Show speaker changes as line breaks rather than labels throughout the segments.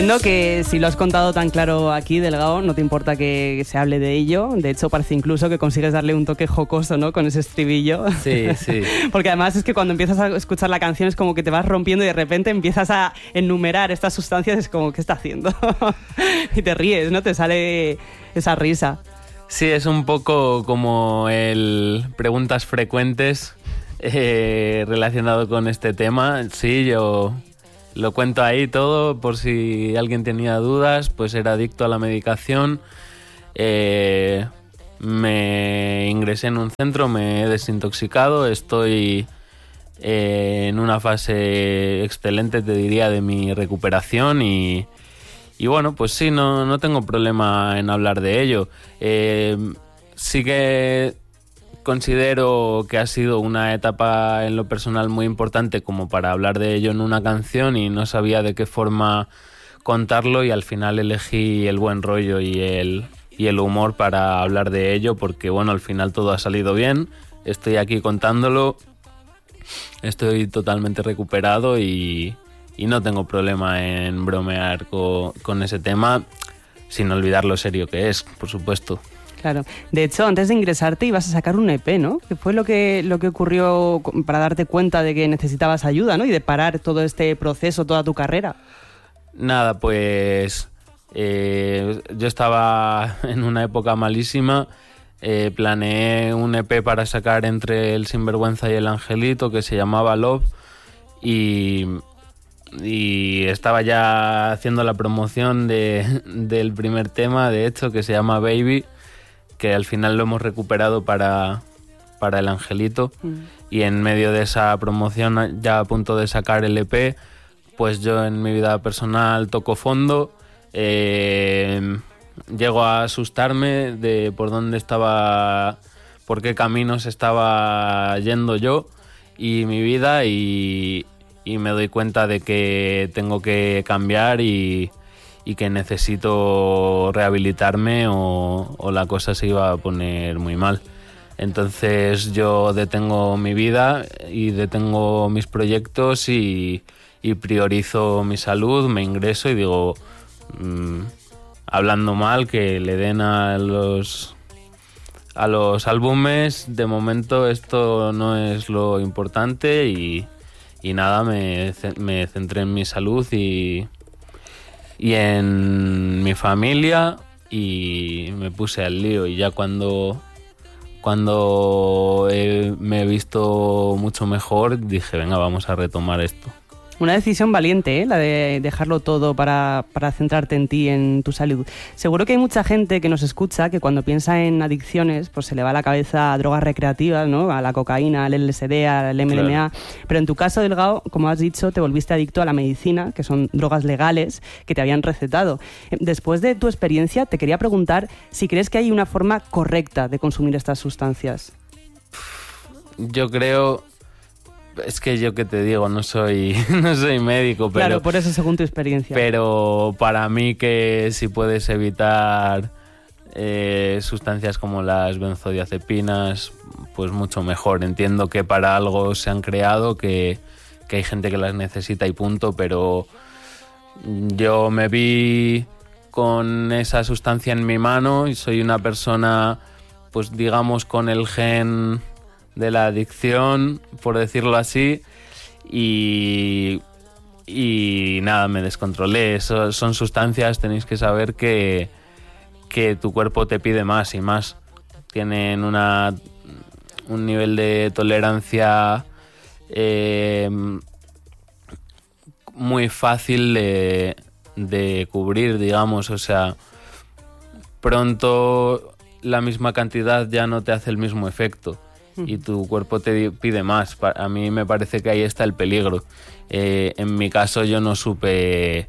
Entiendo que si lo has contado tan claro aquí, Delgado, no te importa que se hable de ello. De hecho, parece incluso que consigues darle un toque jocoso, ¿no? Con ese estribillo.
Sí.
Porque además es que cuando empiezas a escuchar la canción es como que te vas rompiendo y de repente empiezas a enumerar estas sustancias. Es como, ¿qué está haciendo? Y te ríes, ¿no? Te sale esa risa.
Sí, es un poco como el preguntas frecuentes relacionado con este tema. Sí, yo lo cuento ahí todo por si alguien tenía dudas. Pues era adicto a la medicación. Me ingresé en un centro, me he desintoxicado. Estoy en una fase excelente, te diría, de mi recuperación y bueno, pues sí, no tengo problema en hablar de ello. Sí que considero que ha sido una etapa en lo personal muy importante como para hablar de ello en una canción y no sabía de qué forma contarlo y al final elegí el buen rollo y el humor para hablar de ello porque bueno, al final todo ha salido bien, estoy aquí contándolo, estoy totalmente recuperado y no tengo problema en bromear con ese tema sin olvidar lo serio que es, por supuesto.
Claro. De hecho, antes de ingresarte ibas a sacar un EP, ¿no? ¿Qué fue lo que ocurrió para darte cuenta de que necesitabas ayuda, ¿no? Y de parar todo este proceso, toda tu carrera.
Nada, pues yo estaba en una época malísima. Planeé un EP para sacar entre El Sinvergüenza y El Angelito que se llamaba Love y estaba ya haciendo la promoción del primer tema, de hecho, que se llama Baby, que al final lo hemos recuperado para El Angelito. Y en medio de esa promoción, ya a punto de sacar el EP, pues yo en mi vida personal toco fondo, llego a asustarme de por qué caminos estaba yendo yo y mi vida y me doy cuenta de que tengo que cambiar y que necesito rehabilitarme o la cosa se iba a poner muy mal. Entonces yo detengo mi vida y detengo mis proyectos y priorizo mi salud, me ingreso y digo, hablando mal, que le den a los álbumes, de momento esto no es lo importante y nada, me centré en mi salud y en mi familia y me puse al lío y ya cuando me he visto mucho mejor dije, venga, vamos a retomar esto.
Una decisión valiente, ¿eh? La de dejarlo todo para centrarte en ti, en tu salud. Seguro que hay mucha gente que nos escucha que cuando piensa en adicciones pues se le va a la cabeza a drogas recreativas, ¿no? A la cocaína, al LSD, al MDMA. Claro. Pero en tu caso, Delgado, como has dicho, te volviste adicto a la medicina, que son drogas legales que te habían recetado. Después de tu experiencia, te quería preguntar si crees que hay una forma correcta de consumir estas sustancias.
Yo creo... Es que yo que te digo, no soy médico, pero...
Claro, por eso según tu experiencia.
Pero para mí que si puedes evitar sustancias como las benzodiazepinas, pues mucho mejor. Entiendo que para algo se han creado, que hay gente que las necesita y punto, pero yo me vi con esa sustancia en mi mano y soy una persona, pues digamos, con el gen de la adicción, por decirlo así, y nada, me descontrolé. Son sustancias, tenéis que saber que tu cuerpo te pide más y más. Tienen un nivel de tolerancia muy fácil de cubrir, digamos, o sea, pronto la misma cantidad ya no te hace el mismo efecto y tu cuerpo te pide más. A mí me parece que ahí está el peligro. En mi caso yo no supe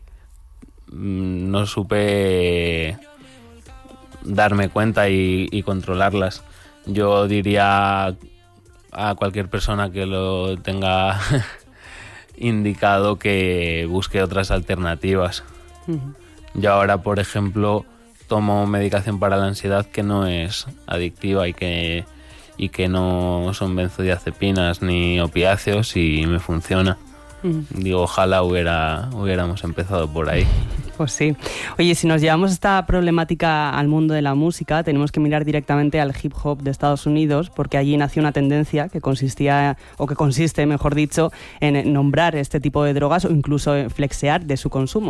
darme cuenta y controlarlas. Yo diría a cualquier persona que lo tenga indicado que busque otras alternativas. Yo ahora, por ejemplo, tomo medicación para la ansiedad que no es adictiva y que no son benzodiazepinas ni opiáceos y me funciona. Digo, ojalá hubiéramos empezado por ahí.
Pues sí. Oye, si nos llevamos esta problemática al mundo de la música, tenemos que mirar directamente al hip hop de Estados Unidos, porque allí nació una tendencia que consiste, mejor dicho, en nombrar este tipo de drogas o incluso flexear de su consumo.